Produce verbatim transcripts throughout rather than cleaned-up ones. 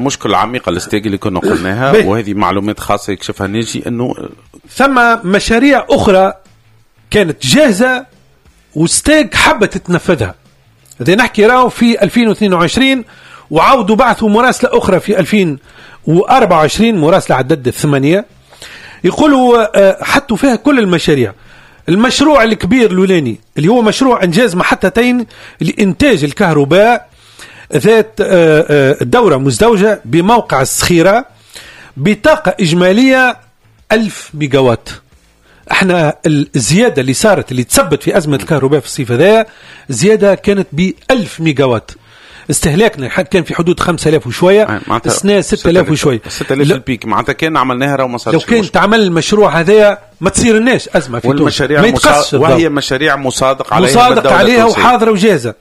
مشكلة عميقة الاستيج اللي كنا قلناها، وهذه معلومات خاصة يكشفها ناجي انه ثم مشاريع اخرى كانت جاهزة وستيج حبت تنفذها. هذا نحكي راهو في ألفين واثنين وعشرين، وعاودوا بعثوا مراسلة اخرى في ألفين وأربعة وعشرين، مراسلة عدد الثمانية، يقولوا حطوا فيها كل المشاريع. المشروع الكبير الأولاني اللي هو مشروع انجاز محطتين لإنتاج الكهرباء ذات دورة مزدوجة بموقع الصخيرة بطاقة إجمالية ألف ميجاوات. احنا الزيادة اللي صارت اللي تثبت في أزمة الكهرباء في الصيف هذا زيادة كانت بألف ميجاوات. استهلاكنا كان في حدود خمسة آلاف وشوية، السنة ستة آلاف وشوية. ستة آلاف البيك معناتها كان عملناها راه ما صارش. لو كان تعمل المشروع هذا ما تصير الناس أزمة في تونس، ما يتقص، وهي مشاريع مصادق عليها مصادق عليها وحاضرة وجاهزة.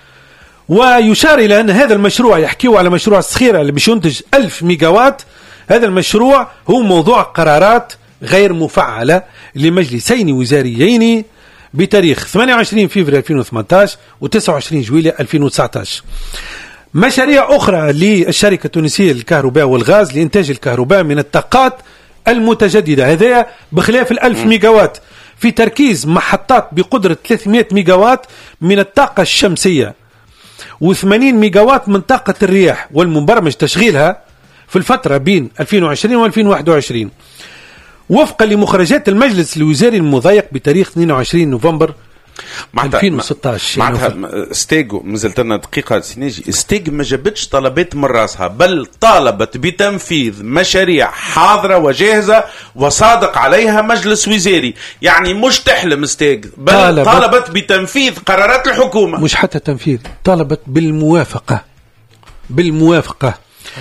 ويشار إلى أن هذا المشروع يحكيوا على مشروع الصخيرة اللي باش ينتج ألف ميجاوات. هذا المشروع هو موضوع قرارات غير مفعلة لمجلسين وزاريين بتاريخ ثمانية وعشرين فبراير ألفين وثمانية عشر و تسعة وعشرين جويلية ألفين وتسعة عشر. مشاريع أخرى للشركة التونسية للكهرباء والغاز لإنتاج الكهرباء من الطاقات المتجددة، هذا بخلاف الألف ميجاوات، في تركيز محطات بقدرة ثلاثمائة ميجاوات من الطاقة الشمسية وثمانين ميجاوات من طاقة الرياح، والمبرمج تشغيلها في الفترة بين ألفين وعشرين وألفين وواحد وعشرين وفقا لمخرجات المجلس الوزاري المضيق بتاريخ اثنين وعشرين نوفمبر ألفين وستة عشر. معناتها ستيغ مازلت لنا دقيقة سيناجي، ستيغ ما جابتش طلبات من راسها، بل طالبت بتنفيذ مشاريع حاضرة وجاهزة وصادق عليها مجلس وزاري. يعني مش تحلم ستيغ، بل طالبت, طالبت بتنفيذ قرارات الحكومة، مش حتى تنفيذ، طالبت بالموافقة بالموافقة.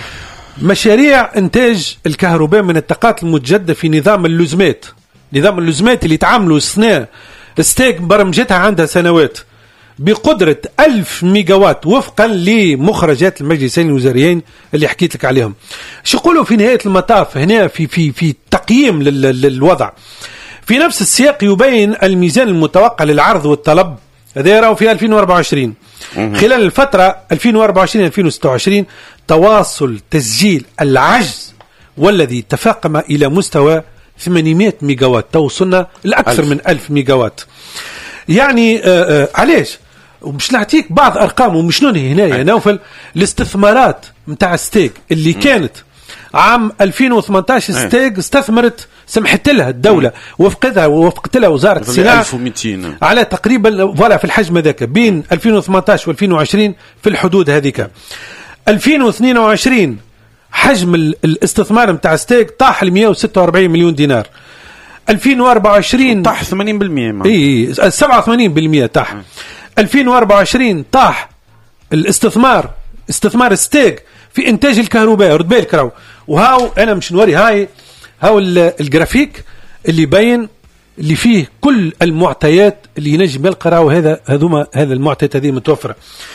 مشاريع انتاج الكهرباء من الطاقات المتجددة في نظام اللزمات، نظام اللزمات اللي تعاملوا السنة ستيك برمجتها عندها سنوات بقدرة ألف ميجاوات وفقا لمخرجات المجلسين الوزاريين اللي حكيت لك عليهم. شو يقولوا في نهاية المطاف هنا في في في تقييم للوضع في نفس السياق يبين الميزان المتوقع للعرض والطلب. هذا يراو في ألفين وأربعة وعشرين خلال الفترة ألفين وأربعة وعشرين ألفين وستة وعشرين تواصل تسجيل العجز والذي تفاقم إلى مستوى ثمانمائة ميجاوات، توصلنا لأكثر من ألف ميجاوات. يعني آآ آآ علاش ومش نعطيك بعض أرقام ومش ننهي هنا يا نوفل. الاستثمارات متاع ستيك اللي كانت عام ألفين وثمانية عشر ستيك استثمرت سمحت لها الدولة وفقتها ووفقت لها وزارة الصناعة على تقريبا فوالا في الحجم ذاك بين ألفين وثمانية عشر وألفين وعشرين في الحدود هذيك. ألفين واثنين وعشرين حجم الاستثمار متاع ستيك طاح ل مئة وستة وأربعين مليون دينار. ألفين وأربعة وعشرين طاح ثمانين بالمئة اي سبعة وثمانين بالمئة طاح. ألفين وأربعة وعشرين طاح الاستثمار استثمار ستيك في انتاج الكهرباء. رد بالك راهو وهاو انا مش نوري هاي هاو الجرافيك اللي باين اللي فيه كل المعطيات اللي ينجم يلقى راهو هذا هذوما هذا المعطيات هذه متوفره.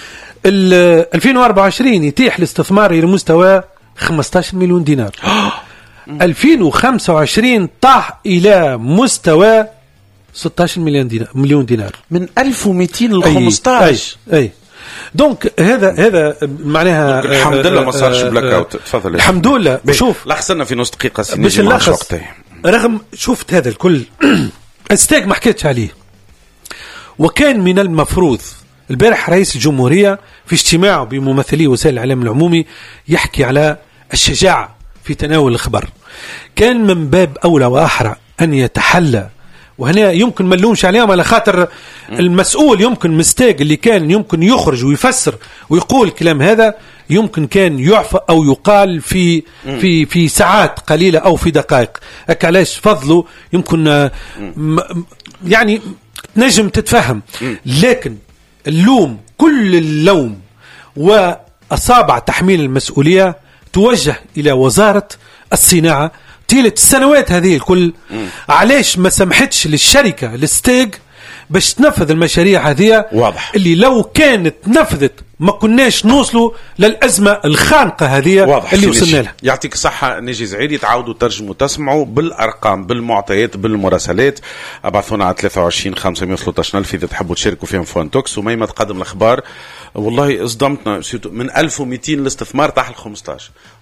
ألفين وأربعة وعشرين يتيح الاستثمار الى مستوى خمسة عشر مليون دينار. ألفين وخمسة وعشرين طاح الى مستوى ستة عشر مليون دينار مليون دينار من ألف ومئتين ل خمسة عشر. اي, أي. دونك هذا هذا معناها الحمد لله ما صارش بلاك اوت. تفضل. الحمد لله. شوف لحظنا في نص دقيقه باش نلخص رغم شفت هذا الكل استيك ما حكيتش عليه. وكان من المفروض البارح رئيس الجمهورية في اجتماع بممثلي وسائل الإعلام العمومي يحكي على الشجاعة في تناول الخبر. كان من باب أولى وأحرى أن يتحلى، وهنا يمكن ما نلومش عليهم على خاطر المسؤول يمكن مستاق اللي كان يمكن يخرج ويفسر ويقول الكلام هذا يمكن كان يعفى أو يقال في في في ساعات قليلة أو في دقائق. هكا علاش فضله يمكن يعني نجم تتفهم. لكن اللوم كل اللوم وأصابع تحميل المسؤولية توجه إلى وزارة الصناعة طيلة السنوات هذه الكل. علاش ما سمحتش للشركة لستيغ باش تنفذ المشاريع هذه؟ واضح اللي لو كانت نفذت ما كناش نوصلوا للأزمة الخانقة هذه اللي وصلنا لها. يعطيك الصحة نجي زعيري. تعاودوا ترجموا تسمعوا بالأرقام بالمعطيات بالمراسلات. أبعثونا على ثلاثة وعشرين خمسمائة وثلاثة عشر ألف إذا تحبوا تشاركوا فيهم فون توكس. وميمة تقدم الأخبار والله اصدمتنا من ألف ومئتين الاستثمار تحت ال خمسطاش.